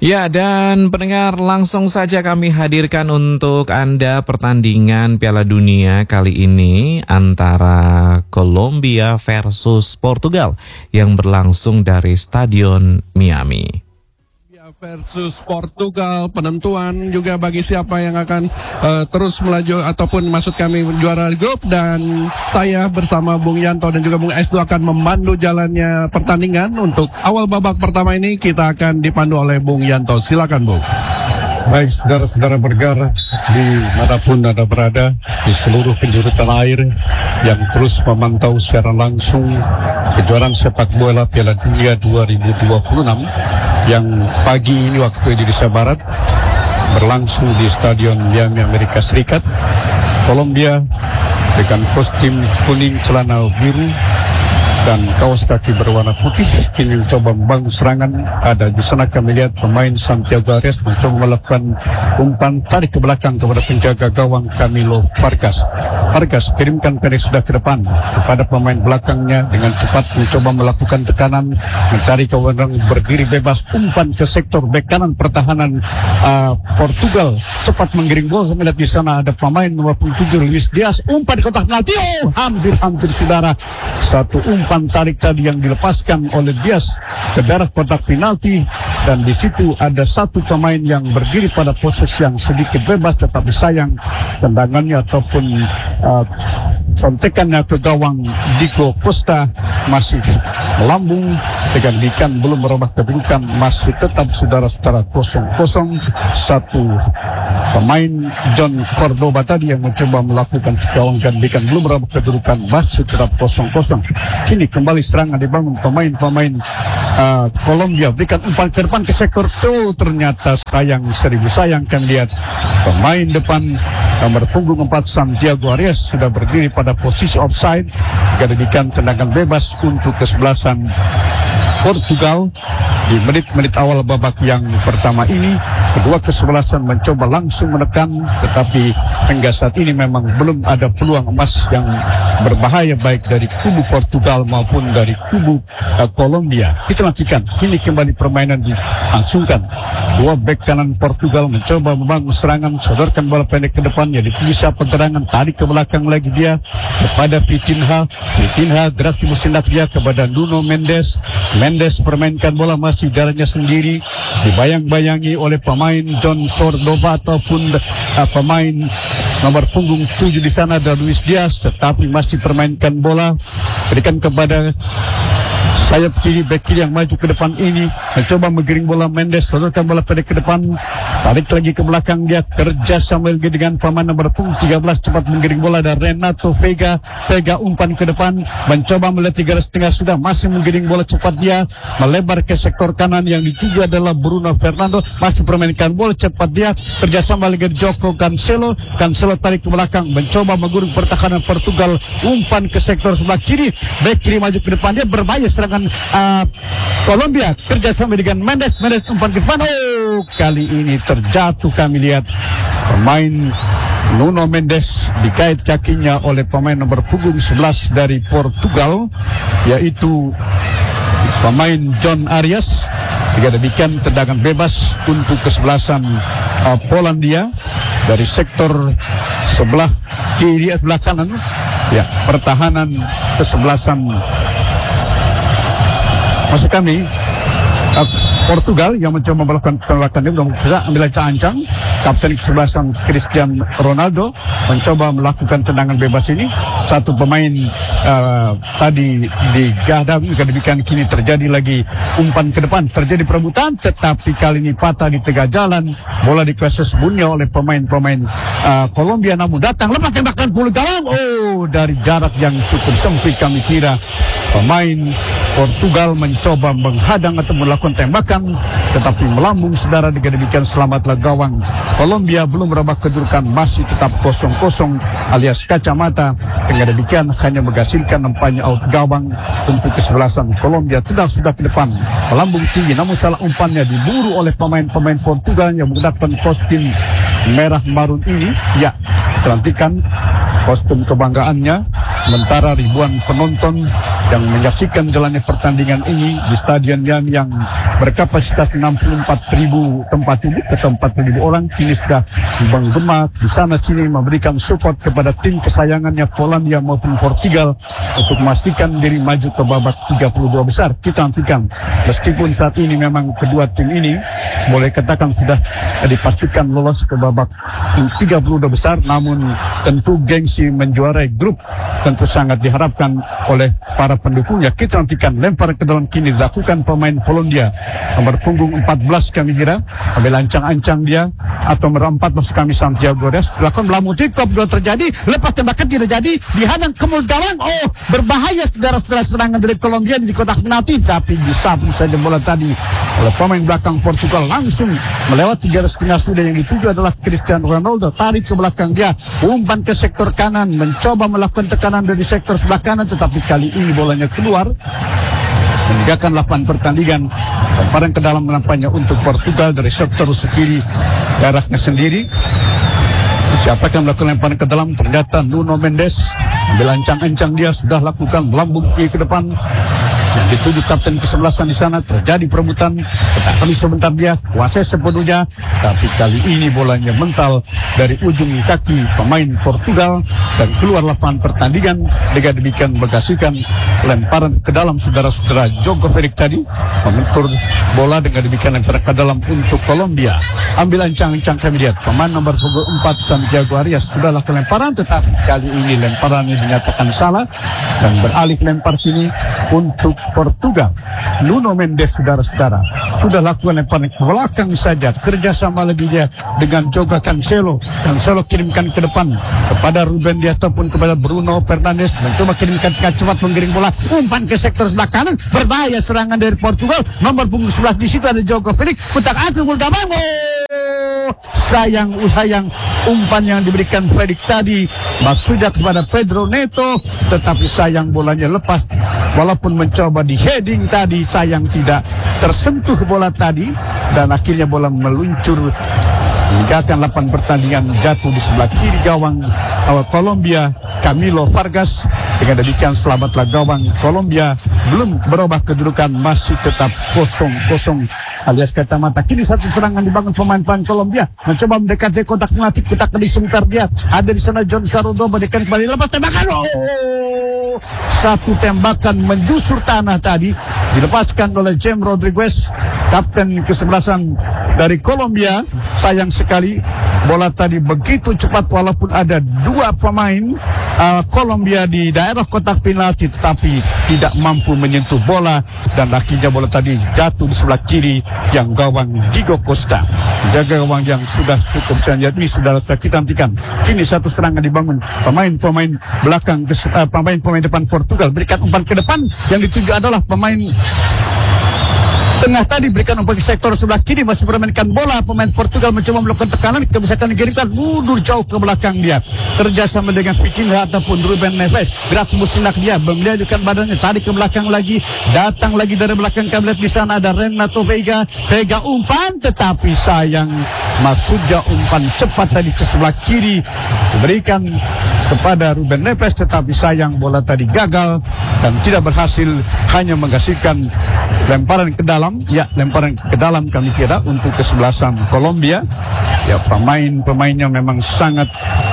Ya, dan pendengar, langsung saja kami hadirkan untuk Anda pertandingan Piala Dunia kali ini antara Kolombia versus Portugal yang berlangsung dari Stadion Miami. Versus Portugal, penentuan juga bagi siapa yang akan terus melaju ataupun maksud kami juara grup, dan saya bersama Bung Yanto dan juga Bung Esdu akan memandu jalannya pertandingan. Untuk awal babak pertama ini kita akan dipandu oleh Bung Yanto. Silakan Bung. Baik, saudara-saudara bergerak di manapun Anda berada di seluruh penjuru tanah air yang terus memantau secara langsung kejuaraan sepak bola Piala Dunia 2026 yang pagi ini waktu Indonesia Barat berlangsung di Stadion Miami, Amerika Serikat. Kolombia dengan kostum kuning, celana biru dan kaos kaki berwarna putih kini mencoba membangun serangan. Ada di sana kami lihat pemain Santiago Arias mencoba melakukan umpan tarik ke belakang kepada penjaga gawang Camilo Vargas. Vargas kirimkan pendek sudah ke depan kepada pemain belakangnya dengan cepat mencoba melakukan tekanan, mencari kewenangan berdiri bebas, umpan ke sektor bek kanan pertahanan Portugal, cepat menggiring bola. Kami lihat di sana ada pemain nomor 7 Luis Diaz, umpan di kotak penalti. Hampir saudara, satu umpan tarik tadi yang dilepaskan oleh Diaz ke daerah kotak penalti, dan di situ ada satu pemain yang berdiri pada posisi yang sedikit bebas, tetapi sayang tendangannya ataupun sontekannya ke gawang Diego Costa masih melambung dengan ikan belum merubah kedudukan, masih tetap saudara-saudara 0-0. Satu pemain John Cordoba tadi yang mencoba melakukan gawang gantikan belum merubah kedudukan, masih tetap 0-0. Kini kembali serangan dibangun pemain-pemain Kolombia, berikan umpan ke depan ke sektor tuh, ternyata sayang, seribu sayang. Kami lihat pemain depan nomor punggung 4 Santiago Arias sudah berdiri pada posisi offside. Jadikan tendangan bebas untuk kesebelasan Portugal di menit-menit awal babak yang pertama ini. Kedua kesebelasan mencoba langsung menekan, tetapi hingga saat ini memang belum ada peluang emas yang berbahaya baik dari kubu Portugal maupun dari kubu Kolombia. Kita nantikan kini kembali permainan dilangsungkan. Dua bek kanan Portugal mencoba membangun serangan, sodorkan bola pendek ke depannya, dipilih siapa gerangan, tarik ke belakang lagi dia kepada Vitinha gerak timur sindak dia kepada Nuno Mendes permainkan bola masih jalannya sendiri, dibayang-bayangi oleh pemain John Cordoba ataupun pemain nomor punggung 7 di sana ada Luis Diaz, tetapi masih permainkan bola, berikan kepada sayap kiri, bek kiri yang maju ke depan ini, mencoba menggiring bola. Mendes sodorkan bola pendek ke depan, tarik lagi ke belakang dia, kerja sambil dengan pemain nomor punggung 13 cepat menggiring bola. Dan Renato Vega umpan ke depan, mencoba melihat 3,5 sudah, masih menggiring bola cepat dia, melebar ke sektor kanan yang dituju adalah Bruno Fernando, masih permainkan bola cepat dia, kerjasama dengan Joko Cancelo tarik ke belakang, mencoba menggurung pertahanan Portugal, umpan ke sektor sebelah kiri, bek kiri maju ke depan dia, berbahaya serangan Kolombia, kerjasama dengan Mendes umpan ke depan. Kali ini terjatuh, kami lihat pemain Nuno Mendes dikait kakinya oleh pemain nomor punggung 11 dari Portugal, yaitu pemain John Arias. Demikian tendangan bebas untuk kesebelasan Polandia dari sektor sebelah kiri, sebelah kanan ya, pertahanan kesebelasan maksud kami Portugal yang mencoba melakukan penolakan. Dia sudah ambil ancang. Kapten kesebelasan Cristiano Ronaldo mencoba melakukan tendangan bebas ini. Satu pemain tadi digadang, demikian kini terjadi lagi umpan ke depan, terjadi perebutan, tetapi kali ini patah di tengah jalan. Bola dikuasai sebelumnya oleh pemain-pemain Kolombia, namun datang lepas tembakan bola gawang. Dari jarak yang cukup sempit kami kira pemain Portugal mencoba menghadang atau melakukan tembakan, tetapi melambung saudara. Dengan demikian selamatlah gawang Kolombia, belum merubah kedudukan, masih tetap 0-0 alias kacamata. Dengan demikian hanya menghasilkan nampaknya out gawang untuk kesebelasan Kolombia. Tidak sudah ke depan melambung tinggi, namun salah umpannya diburu oleh pemain-pemain Portugal yang menggunakan kostum merah marun ini. Ya, perhatikan kostum kebanggaannya, sementara ribuan penonton yang menyaksikan jalannya pertandingan ini di stadion yang berkapasitas 64.000 tempat duduk atau 40.000 orang. Kini sudah menggema di sana sini memberikan support kepada tim kesayangannya Polandia maupun Portugal untuk memastikan diri maju ke babak 32 besar. Kita nantikan, meskipun saat ini memang kedua tim ini boleh katakan sudah dipastikan lolos ke babak 32 besar, namun tentu gengsi menjuarai grup tentu sangat diharapkan oleh para pendukungnya. Kita nantikan lempar ke dalam kini dilakukan pemain Polandia nomor punggung 14 kami kira, ambil ancang-ancang dia atau nomor 4 maksud kami Santiago Reyes silakan melamuti, kop dua terjadi, lepas tembakan tidak jadi, dihadang ke mulut gawang. Oh, berbahaya saudara-saudara, serangan dari Kolombia di kotak penalti, tapi disapu saja bola tadi oleh pemain belakang Portugal, langsung melewati garis tengah sudah. Yang dituju adalah Cristiano Ronaldo, tarik ke belakang dia, umpan ke sektor kanan, mencoba melakukan tekanan dari sektor sebelah kanan, tetapi kali ini bolanya keluar. Meninggalkan lapangan pertandingan, lemparan ke dalam menampaknya untuk Portugal dari sektor kiri daerahnya sendiri. Siapa yang melakukan lemparan ke dalam? Ternyata Nuno Mendes. Ambil ancang-ancang dia, sudah lakukan melambung ke depan. Yang dituju kapten kesebelasan di sana, terjadi perebutan. Tetapi sebentar dia kuasai sepenuhnya, tapi kali ini bolanya mental dari ujung kaki pemain Portugal dan keluar lapangan pertandingan. Dengan demikian mengasihkan lemparan ke dalam saudara-saudara. Jogo Felix tadi mengukur bola, dengan demikian lemparan ke dalam untuk Kolombia. Ambil ancang-ancang kami lihat pemain nomor 4 Santiago Arias sudah lakukan lemparan, tetapi kali ini lemparan ini dinyatakan salah dan beralih lempar kini untuk Portugal. Nuno Mendes saudara-saudara sudah lakukan lemparan ke belakang saja, kerjasama lagi dia dengan Joga Cancelo. Cancelo kirimkan ke depan kepada Ruben Dias ataupun kepada Bruno Fernandes, mencoba kirimkan cepat menggiring bola, umpan ke sektor sebelah kanan, berbahaya serangan dari Portugal. Nomor punggung 11 di situ ada Jogo Felix, putar aku Mulgabang. Sayang umpan yang diberikan Felix tadi maksudnya kepada Pedro Neto, tetapi sayang bolanya lepas. Walaupun mencoba di heading tadi, sayang tidak tersentuh bola tadi, dan akhirnya bola meluncur meninggalkan lapangan pertandingan, jatuh di sebelah kiri gawang Kolombia, Camilo Vargas. Dengan demikian selamatlah gawang Kolombia, belum berubah kedudukan, masih tetap 0-0 alias kata mata. Kini satu serangan dibangun pemain-pemain Kolombia, mencoba mendekati kotak penalti, kita di sebentar dia ada di sana. John Carudo mendekat kembali, lepas tembakan. Satu tembakan menjusur tanah tadi, dilepaskan oleh James Rodriguez, kapten kesebelasan dari Kolombia. Sayang sekali bola tadi begitu cepat, walaupun ada dua pemain Kolombia di daerah kotak penalti, tetapi tidak mampu menyentuh bola, dan akhirnya bola tadi jatuh di sebelah kiri yang gawang Diego Costa, jaga gawang yang sudah cukup senior. Ini sudah kita nantikan. Kini satu serangan dibangun pemain-pemain belakang, pemain-pemain depan Portugal berikan umpan ke depan, yang dituju adalah pemain tengah tadi, berikan umpan ke sektor sebelah kiri, masih bermainkan bola. Pemain Portugal mencoba melakukan tekanan, kebiasaan dikirimkan mundur jauh ke belakang dia, kerjasama dengan Vitinha ataupun Ruben Neves. Berat musinak dia, melihatkan badannya, tarik ke belakang lagi, datang lagi dari belakang. Kami lihat di sana ada Renato Vega umpan, tetapi sayang maksudnya umpan cepat tadi ke sebelah kiri diberikan kepada Ruben Neves, tetapi sayang bola tadi gagal dan tidak berhasil, hanya menghasilkan lemparan ke dalam. Ya, lemparan ke dalam kami kira untuk kesebelasan Kolombia. Ya, pemainnya memang sangat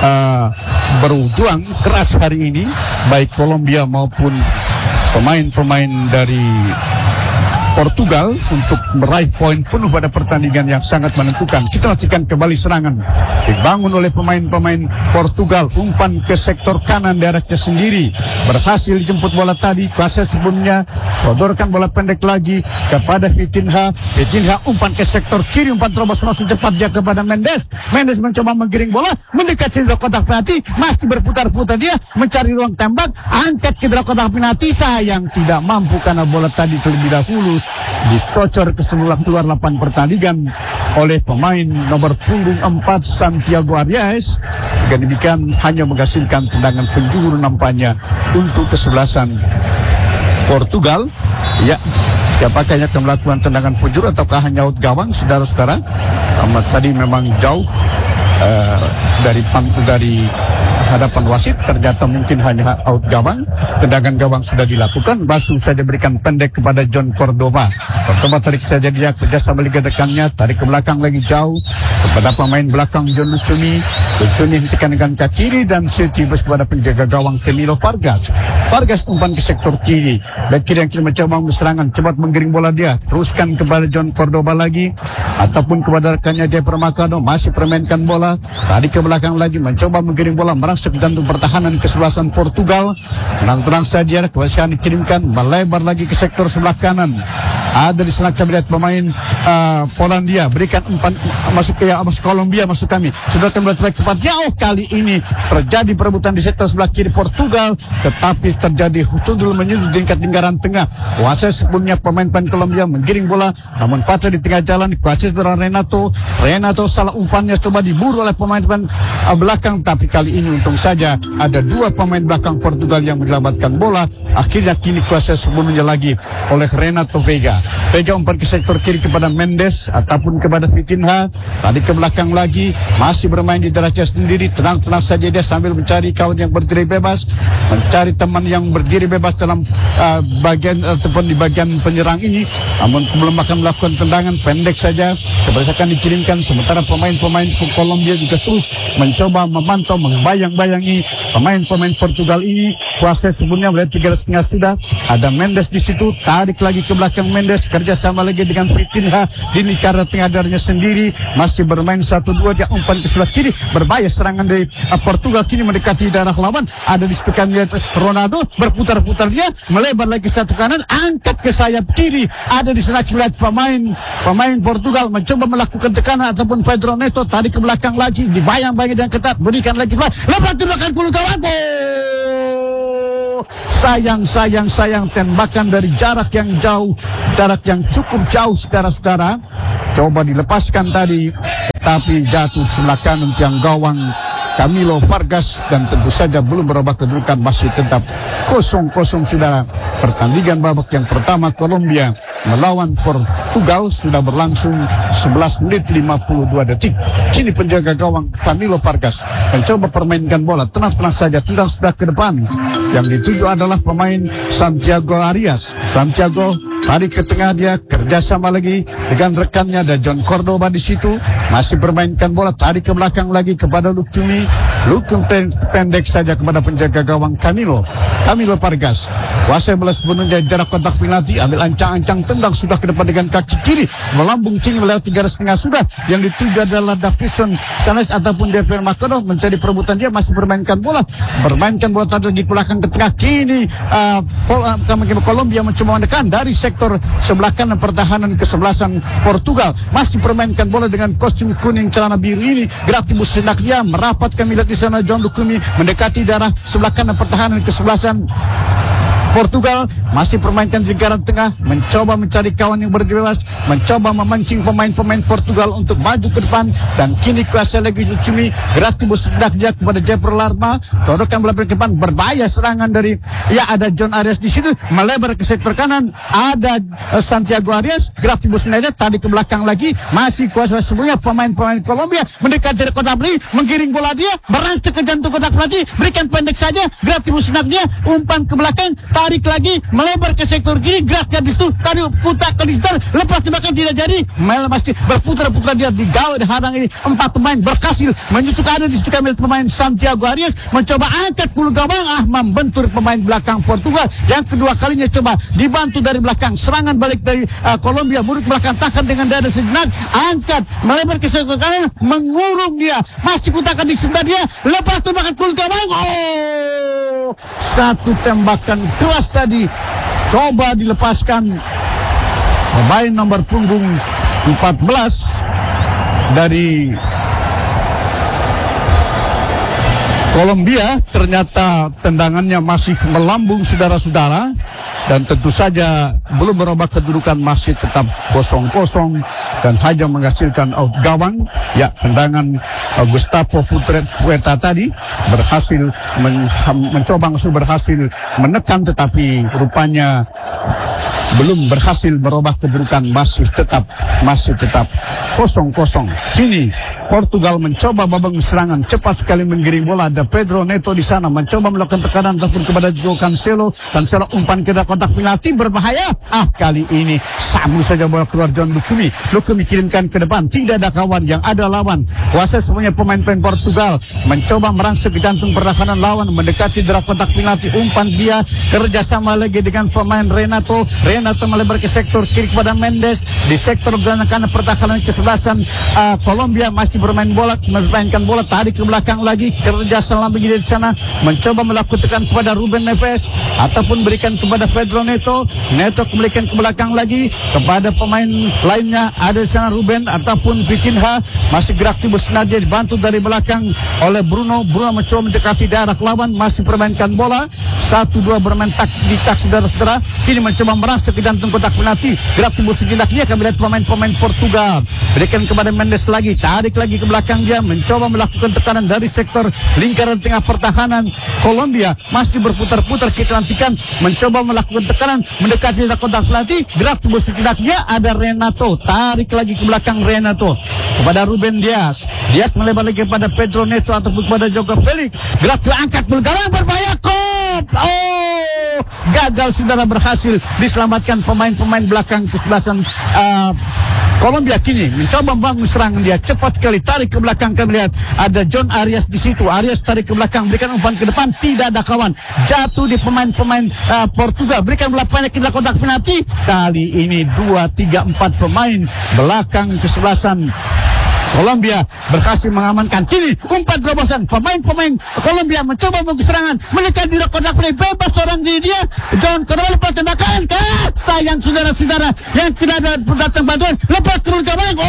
berjuang keras hari ini, baik Kolombia maupun pemain-pemain dari Portugal, untuk meraih poin penuh pada pertandingan yang sangat menentukan. Kita nantikan kembali serangan dibangun oleh pemain-pemain Portugal, umpan ke sektor kanan daerahnya sendiri, berhasil dijemput bola tadi, kuasa sebelumnya sodorkan bola pendek lagi kepada Vitinha, umpan ke sektor kiri, umpan terobos langsung cepat dia kepada Mendes mencoba menggiring bola, mendekati kotak penalti, masih berputar-putar dia mencari ruang tembak, angkat ke dalam kotak penalti, sayang tidak mampu karena bola tadi terlebih dahulu dicocor ke sebelah keluar lapangan pertandingan oleh pemain nomor punggung 4 Santiago Arias. Dan demikian hanya menghasilkan tendangan penjuru nampaknya untuk kesebelasan Portugal. Ya, siapakah yang akan melakukan tendangan penjuru ataukah hanya out gawang, saudara-saudara? Tadi memang jauh dari hadapan wasit, ternyata mungkin hanya out gawang. Tendangan gawang sudah dilakukan, Basu saja berikan pendek kepada John Cordoba. Cordoba tarik saja dia, kerjasama liga dekannya, tarik ke belakang lagi jauh kepada pemain belakang John Lucuni. Lucuni hentikan dengan kaki kiri dan setibus kepada penjaga gawang Camilo Vargas. Vargas umpan ke sektor kiri, back kiri yang kiri mencoba serangan, cepat menggiring bola dia, teruskan kepada John Cordoba lagi ataupun kepada rekannya dia Permakano, masih permainkan bola, tadi ke belakang lagi mencoba menggiring bola merasuk jantung pertahanan kesebelasan Portugal. Menang-tenang saja, kewasian dikirimkan melebar lagi ke sektor sebelah kanan. Ada di sana kami lihat pemain Polandia berikan umpan masuk ke Kolombia, masuk kami sudah kembali cepat jauh. Kali ini terjadi perebutan di sektor sebelah kiri Portugal, tetapi terjadi Hutudul menyudut di tingkat lingkaran tengah. Kuasa sebelumnya pemain Kolombia menggiring bola namun patah di tengah jalan. Kuasa sebenarnya Renato salah umpannya, coba diburu oleh pemain belakang, tapi kali ini untung saja ada dua pemain belakang Portugal yang menyelamatkan bola. Akhirnya kini kuasa sebelumnya lagi oleh Renato Vega. Vega umpan ke sektor kiri kepada Mendes ataupun kepada Vitinha, tadi ke belakang lagi, masih bermain di derajat sendiri. Tenang-tenang saja dia sambil mencari kawan yang berdiri bebas, mencari teman yang berdiri bebas dalam bagian ataupun di bagian penyerang ini. Namun belum akan melakukan tendangan pendek saja, kebersakan dikirimkan. Sementara pemain-pemain Kolombia juga terus mencoba memantau, membayang-bayangi pemain-pemain Portugal ini. Kuasa sebelumnya melihat 3,5 sudah ada Mendes di situ, tarik lagi ke belakang Mendes, kerjasama lagi dengan Vitinha di lingkaran tengah darahnya sendiri, masih bermain 1-2 dia umpan ke sebelah kiri, berbahaya serangan dari Portugal kini mendekati darah lawan. Ada di situ kami lihat Ronaldo berputar-putar dia melebar lagi satu kanan, angkat ke sayap kiri. Ada di sana kita lihat pemain Portugal mencoba melakukan tekanan ataupun Pedro Neto, tarik ke belakang lagi, dibayang-bayang dan ketat, berikan lagi lepas tembakan puluh kawan. Sayang tembakan dari jarak yang jauh, jarak yang cukup jauh saudara-saudara. Coba dilepaskan tadi, tapi jatuh sebelah kanan tiang gawang Camilo Vargas dan tentu saja belum berubah kedudukan, masih tetap 0-0 saudara. Pertandingan babak yang pertama Kolombia melawan Portugal sudah berlangsung 11 menit 52 detik. Kini penjaga gawang Camilo Vargas mencoba permainkan bola, tenang-tenang saja, tidak sudah ke depan. Yang dituju adalah pemain Santiago Arias. Santiago tarik ke tengah dia, kerjasama lagi dengan rekannya ada John Cordoba di situ, masih bermainkan bola, tarik ke belakang lagi kepada Lucumi pendek saja kepada penjaga gawang Camilo Vargas. Kuasa bola sepenuhnya jarak kontak penalti, ambil ancang-ancang tendang sudah ke depan dengan kaki kiri, melambung kini melewati 3,5 sudah. Yang dituju adalah Davison Sanchez ataupun Dever Makono, mencari perebutan dia, masih bermainkan bola tadi lagi ke belakang ke tengah. Kini Kolombia mencoba menekan dari sektor sebelah kanan pertahanan kesebelasan Portugal, masih permainkan bola dengan kostum kuning celana biru ini. Graktibus hendak dia merapat, kami lihat di sana John Lucumi mendekati darah sebelah kanan pertahanan kesebelasan Portugal, masih permainkan di lingkaran tengah, mencoba mencari kawan yang bebas, mencoba memancing pemain-pemain Portugal untuk maju ke depan. Dan kini kuasa lagi Lucumi, Graktibus hendak dia kepada Jeffrey Larma, torokan bola ke depan, berbahaya serangan dari ada John Arias di situ, melebar ke sektor kanan, ada Santiago Arias. Graktibus hendak tadi ke belakang lagi, masih kuasa sebelumnya pemain-pemain Kolombia mendekati dari kotak penalti, menggiring bola dia, merangsek ke jantung kotak penalti, berikan pendek saja. Graktibus hendak dia umpan ke belakang, tarik lagi melebar ke sektor kiri, geraknya di situ, tadi putar ke digital, lepas tembakan tidak jadi, masih berputar-putar dia di gawang hadang ini. 4 pemain berhasil menyusuk, ada di situ kami pemain Santiago Arias mencoba angkat puluh gawang, membentur pemain belakang Portugal. Yang kedua kalinya coba dibantu dari belakang, serangan balik dari Kolombia, murid belakang tahan dengan dada sejenak, angkat melebar ke sektor kanan, mengurung dia, masih kutakan di sebelah dia, lepas tembakan puluh gawang. Satu tembakan keras tadi coba dilepaskan pemain nomor punggung 14 dari Kolombia. Ternyata tendangannya masih melambung saudara-saudara, dan tentu saja belum berubah kedudukan, masih tetap 0-0 dan hanya menghasilkan out gawang. Tendangan Gustavo Puerta tadi berhasil berhasil menekan, tetapi rupanya belum berhasil merubah kedudukan, masih tetap 0-0. Kini Portugal mencoba babak serangan, cepat sekali menggiring bola. Ada Pedro Neto di sana mencoba melakukan tekanan ataupun kepada Joao Cancelo. Cancelo umpan ke kotak penalti, berbahaya. Kali ini sabu saja bola keluar John Lukumi. Lukumi kirimkan ke depan, tidak ada kawan, yang ada lawan. Kuasa semuanya pemain-pemain Portugal mencoba merangsek ke jantung pertahanan lawan, mendekati darah kotak penalti. Umpan dia kerjasama lagi dengan pemain Renato. Renato melebar ke sektor kiri kepada Mendes. Di sektor kanan pertahanan kesebelasan Kolombia masih bermain bola, memainkan bola, tarik ke belakang lagi, kerja selama begini di sana, mencoba melakukan tekan kepada Ruben Neves ataupun berikan kepada Pedro Neto. Neto kembalikan ke belakang lagi kepada pemain lainnya, ada di sana Ruben ataupun Vitinha, masih gerak timbul Nadia, dibantu dari belakang oleh Bruno. Bruno mencoba mendekati daerah lawan, masih permainkan bola 1-2 bermain taktik saudara-saudara. Kini mencoba merasa ke jantung kotak penalti, gerak timbul sejenak, dia akan melihat pemain-pemain Portugal, berikan kepada Mendes lagi, tarik lagi ke belakang, dia mencoba melakukan tekanan dari sektor lingkaran tengah pertahanan Kolombia, masih berputar-putar. Kita nantikan mencoba melakukan tekanan mendekati kotak penalti, gerak tubuh sejenaknya, ada Renato, tarik lagi ke belakang Renato kepada Ruben Dias. Dias melebar lagi kepada Pedro Neto ataupun kepada Joao Felix, gerak terangkat bergawang, berbahaya, gagal, saudara, berhasil diselamatkan pemain-pemain belakang kesebelasan Kolombia. Kini mencoba membangun serangan, dia cepat sekali tarik ke belakang. Kami lihat ada John Arias di situ. Arias tarik ke belakang, berikan umpan ke depan, tidak ada kawan, jatuh di pemain-pemain Portugal, berikan bola pendek ke kotak penalti. Kali ini 2, 3, 4 pemain belakang kesebelasan Kolombia berhasil mengamankan. Kini umpan terobosan, pemain-pemain Kolombia mencoba membangun serangan, mendekati kotak penalti, bebas seorang diri dia. John Corral lepas tembakan, sayang saudara-saudara yang tidak ada datang bantuan, lepas turun ke bawah.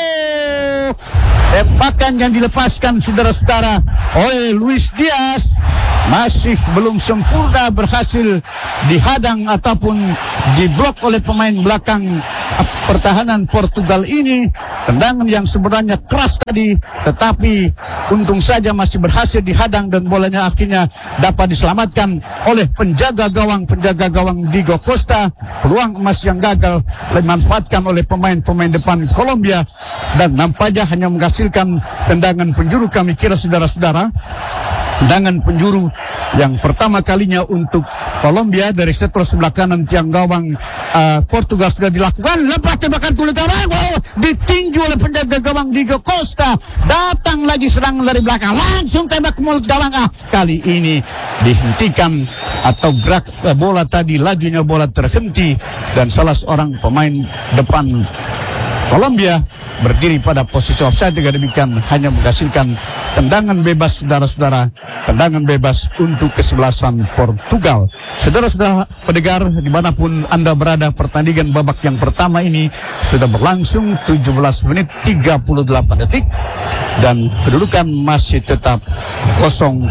Tembakan yang dilepaskan saudara-saudara oleh Luis Diaz masih belum sempurna berhasil dihadang ataupun diblok oleh pemain belakang pertahanan Portugal ini. Tendangan yang sebenarnya keras tadi, tetapi untung saja masih berhasil dihadang dan bolanya akhirnya dapat diselamatkan oleh penjaga gawang Diego Costa. Peluang emas yang gagal dimanfaatkan oleh pemain-pemain depan Kolombia dan nampaknya hanya menghasilkan tendangan penjuru. Kami kira saudara-saudara, tendangan penjuru yang pertama kalinya untuk Kolombia dari sektor sebelah kanan tiang gawang Portugal sudah dilakukan. Lepas tembakan kulit gawang, ditinju oleh penjaga gawang Diego Costa. Datang lagi serangan dari belakang, langsung tembak ke mulut gawang. Kali ini dihentikan atau gerak bola tadi, lajunya bola terhenti dan salah seorang pemain depan Kolombia berdiri pada posisi offside. Dengan demikian hanya menghasilkan tendangan bebas saudara-saudara, tendangan bebas untuk kesebelasan Portugal. Saudara-saudara pendengar dimanapun Anda berada, pertandingan babak yang pertama ini sudah berlangsung 17 menit 38 detik dan kedudukan masih tetap 0-0.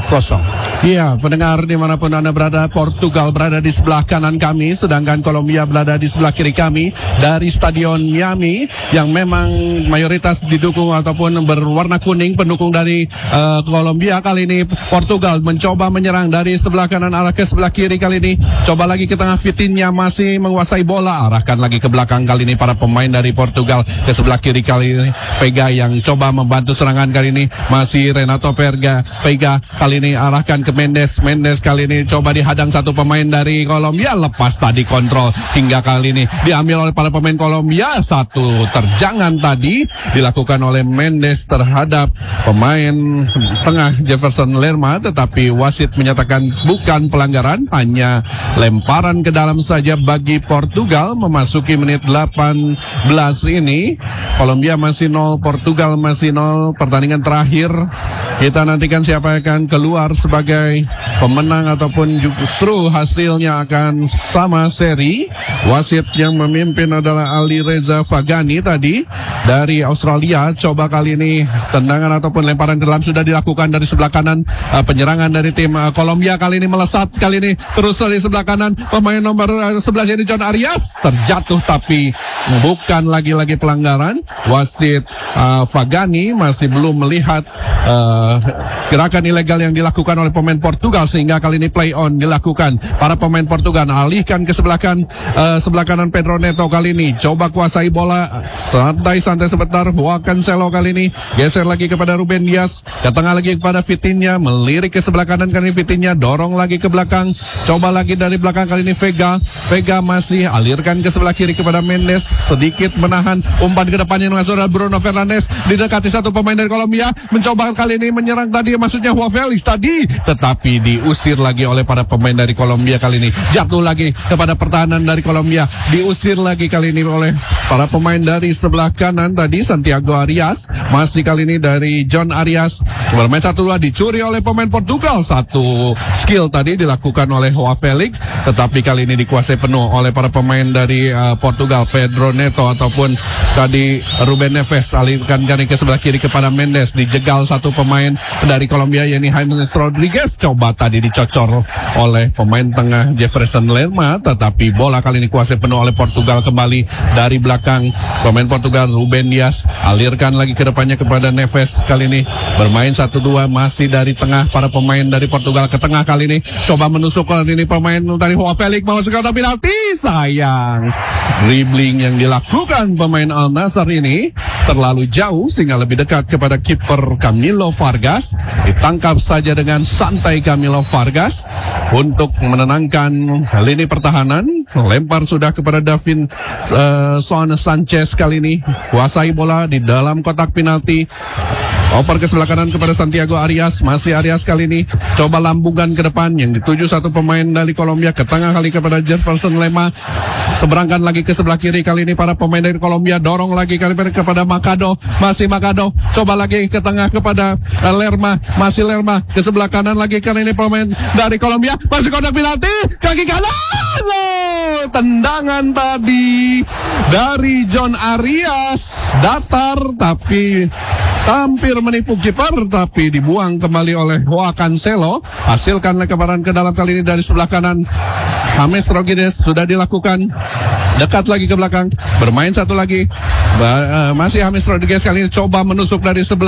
Iya, pendengar dimanapun Anda berada, Portugal berada di sebelah kanan kami, sedangkan Kolombia berada di sebelah kiri kami. Dari Stadion Miami yang memang mayoritas didukung ataupun berwarna kuning, pendukung dari Kolombia. Kali ini Portugal mencoba menyerang dari sebelah kanan arah ke sebelah kiri. Kali ini coba lagi ke tengah, Vitinha masih menguasai bola, arahkan lagi ke belakang. Kali ini para pemain dari Portugal ke sebelah kiri. Kali ini Vega yang coba membantu serangan. Kali ini masih Renato Vega. Kali ini arahkan ke Mendes. Kali ini coba dihadang satu pemain dari Kolombia, lepas tadi kontrol hingga kali ini diambil oleh para pemain Kolombia. Satu terjangan tadi dilakukan oleh Mendes terhadap pemain tengah Jefferson Lerma, tetapi wasit menyatakan bukan pelanggaran, hanya lemparan ke dalam saja bagi Portugal. Memasuki menit 18 ini Kolombia masih 0, Portugal masih 0. Pertandingan terakhir kita nantikan siapa yang akan keluar sebagai pemenang ataupun justru hasilnya akan sama seri. Wasit yang memimpin adalah Ali Reza Fagani tadi dari Australia. Coba kali ini tendangan ataupun lemparan ke dalam sudah dilakukan dari sebelah kanan. Penyerangan dari tim Kolombia kali ini melesat, kali ini terus dari sebelah kanan pemain nomor 11 ini John Arias terjatuh, tapi bukan lagi-lagi pelanggaran. Wasit Fagani masih belum melihat gerakan ilegal yang dilakukan oleh pemain Portugal, sehingga kali ini play on dilakukan. Para pemain Portugal alihkan ke sebelah kanan Pedro Neto kali ini coba kuasai bola santai-santai sebentar. Joao Cancelo kali ini geser lagi kepada Ruben Dias, ke tengah lagi kepada Vitinha, melirik ke sebelah kanan kali ini Vitinha, dorong lagi ke belakang, coba lagi dari belakang kali ini Vega masih alirkan ke sebelah kiri kepada Mendes, sedikit menahan, umpan ke depannya dengan saudara Bruno Fernandes, didekati satu pemain dari Kolombia, mencoba kali ini menyerang tadi, maksudnya Joao Felix tadi, tetapi diusir lagi oleh para pemain dari Kolombia. Kali ini jatuh lagi kepada pertahanan dari Kolombia, diusir lagi kali ini oleh para pemain dari sebelah kanan tadi. Santiago Arias, masih kali ini dari John Arias, bermain 1-2, dicuri oleh pemain Portugal. Satu skill tadi dilakukan oleh Joao Felix, tetapi kali ini dikuasai penuh oleh para pemain dari Portugal. Pedro Neto ataupun tadi Ruben Neves alihkan kali ke sebelah kiri kepada Mendes, dijegal satu pemain dari Kolombia yakni James Rodriguez, coba tadi dicocor oleh pemain tengah Jefferson Lerma, tetapi bola kali ini kuasai penuh oleh Portugal. Kembali dari belakang pemain Portugal Ruben Dias alirkan lagi ke depannya kepada Neves, kali ini bermain 1-2 masih dari tengah. Para pemain dari Portugal ke tengah kali ini coba menusuk, kali ini pemain dari Joao Felix memasukkan penalti. Sayang, dribbling yang dilakukan pemain Al Nassr ini terlalu jauh sehingga lebih dekat kepada kiper Camilo Vargas. Ditangkap saja dengan santai Camilo Vargas untuk menenangkan lini pertahanan. Lempar sudah kepada Davin Son Sanchez, kali ini kuasai bola di dalam kotak penalti. Oper ke sebelah kanan kepada Santiago Arias, masih Arias kali ini coba lambungkan ke depan yang dituju satu pemain dari Kolombia, ke tengah kali kepada Jefferson Lerma, seberangkan lagi ke sebelah kiri. Kali ini para pemain dari Kolombia dorong lagi kali ini kepada Macado, masih Macado, coba lagi ke tengah kepada Lerma, masih Lerma, ke sebelah kanan lagi kali ini pemain dari Kolombia, masih kotak penalti, kaki kanan. Tendangan tadi dari John Arias datar, tapi hampir menipu kiper, tapi dibuang kembali oleh Joao Cancelo. Hasilkan lemparan ke dalam kali ini dari sebelah kanan. James Rodriguez sudah dilakukan, dekat lagi ke belakang, bermain satu lagi, masih James Rodriguez kali ini coba menusuk dari sebelah